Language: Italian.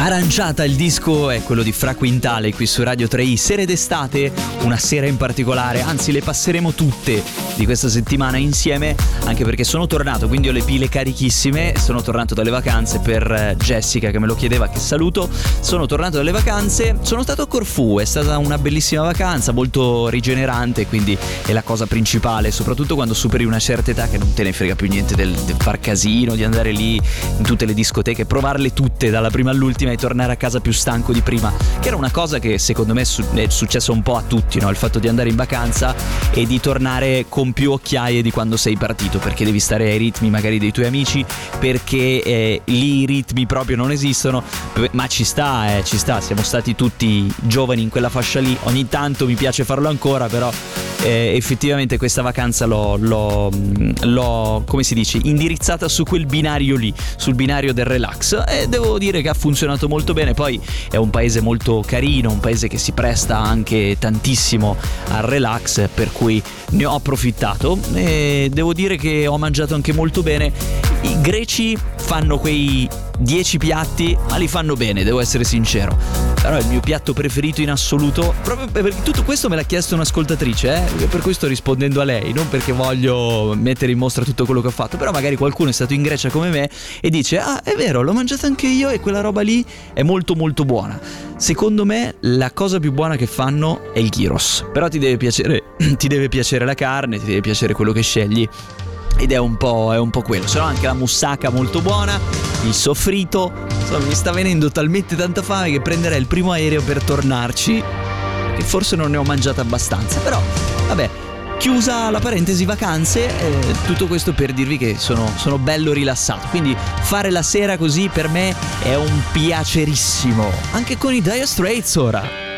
Aranciata, il disco è quello di Fra Quintale qui su Radio 3i. Sere d'estate, una sera in particolare, anzi le passeremo tutte di questa settimana insieme, anche perché sono tornato, quindi ho le pile carichissime. Sono tornato dalle vacanze, per Jessica che me lo chiedeva, che saluto. Sono tornato dalle vacanze, sono stato a Corfù, è stata una bellissima vacanza, molto rigenerante, quindi è la cosa principale, soprattutto quando superi una certa età che non te ne frega più niente del far casino, di andare lì in tutte le discoteche, provarle tutte dalla prima all'ultima e tornare a casa più stanco di prima, che era una cosa che secondo me è successa un po' a tutti, no? Il fatto di andare in vacanza e di tornare con più occhiaie di quando sei partito, perché devi stare ai ritmi magari dei tuoi amici, perché lì i ritmi proprio non esistono, ma ci sta, siamo stati tutti giovani in quella fascia lì. Ogni tanto mi piace farlo ancora, però effettivamente questa vacanza l'ho come si dice, indirizzata su quel binario lì, sul binario del relax, e devo dire che ha funzionato molto bene. Poi è un paese molto carino, un paese che si presta anche tantissimo al relax, per cui ne ho approfittato e devo dire che ho mangiato anche molto bene. I greci fanno quei 10 piatti, ma li fanno bene, devo essere sincero. Però il mio piatto preferito in assoluto, proprio perché tutto questo me l'ha chiesto un'ascoltatrice, per cui sto rispondendo a lei, non perché voglio mettere in mostra tutto quello che ho fatto, però magari qualcuno è stato in Grecia come me e dice: ah, è vero, l'ho mangiata anche io e quella roba lì è molto molto buona. Secondo me la cosa più buona che fanno è il gyros, però ti deve piacere la carne, ti deve piacere quello che scegli, ed è un po' quello. Se no anche la moussaka molto buona, il soffritto. Insomma, mi sta venendo talmente tanta fame che prenderei il primo aereo per tornarci, che forse non ne ho mangiata abbastanza. Però vabbè, chiusa la parentesi vacanze, tutto questo per dirvi che sono bello rilassato, quindi fare la sera così per me è un piacerissimo, anche con i Dire Straits ora.